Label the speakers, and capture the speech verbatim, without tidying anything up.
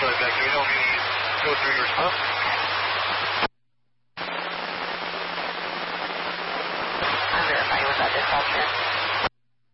Speaker 1: Flight back. Can you help me go through your stuff?
Speaker 2: I'm verifying with that dispatcher.